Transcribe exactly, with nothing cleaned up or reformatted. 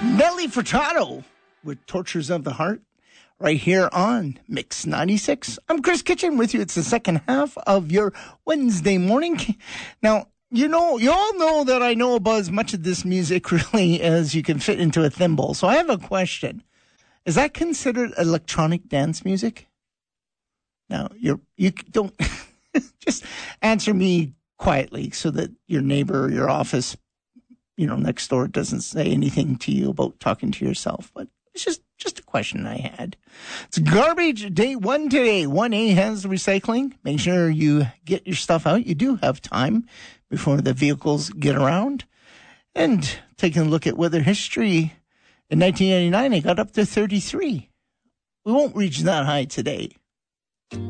Nelly Furtado with Tortures of the Heart right here on Mix ninety-six. I'm Chris Kitchen with you. It's the second half of your Wednesday morning. Now, you know, you all know that I know about as much of this music really as you can fit into a thimble. So I have a question. Is that considered electronic dance music? Now, you're, you don't just answer me quietly so that your neighbor or your office, you know, next door doesn't say anything to you about talking to yourself. But it's just, just a question I had. It's garbage day one today. one A has recycling. Make sure you get your stuff out. You do have time before the vehicles get around. And taking a look at weather history, in nineteen ninety-nine, it got up to thirty-three. We won't reach that high today.